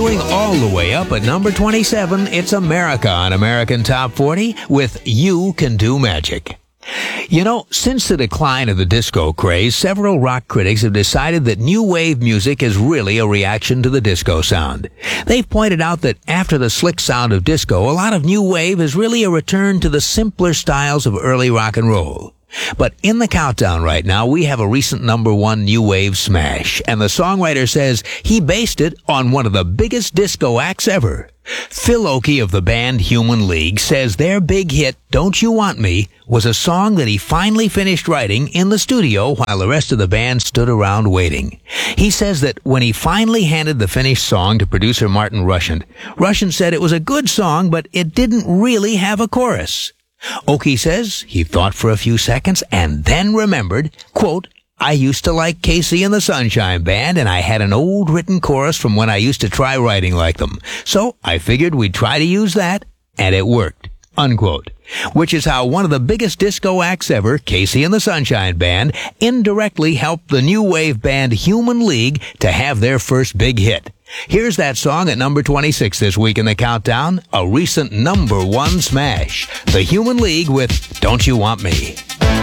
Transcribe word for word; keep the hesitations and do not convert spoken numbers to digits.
Moving all the way up at number twenty-seven, it's America on American Top forty with You Can Do Magic. You know, since the decline of the disco craze, several rock critics have decided that new wave music is really a reaction to the disco sound. They've pointed out that after the slick sound of disco, a lot of new wave is really a return to the simpler styles of early rock and roll. But in the countdown right now, we have a recent number one new wave smash, and the songwriter says he based it on one of the biggest disco acts ever. Phil Oakey of the band Human League says their big hit, Don't You Want Me, was a song that he finally finished writing in the studio while the rest of the band stood around waiting. He says that when he finally handed the finished song to producer Martin Rushent, Rushent said it was a good song, but it didn't really have a chorus. Oakey says he thought for a few seconds and then remembered, quote, I used to like Casey and the Sunshine Band, and I had an old written chorus from when I used to try writing like them. So I figured we'd try to use that, and it worked, unquote. Which is how one of the biggest disco acts ever, Casey and the Sunshine Band, indirectly helped the new wave band Human League to have their first big hit. Here's that song at number twenty-six this week in the countdown, a recent number one smash. The Human League with Don't You Want Me.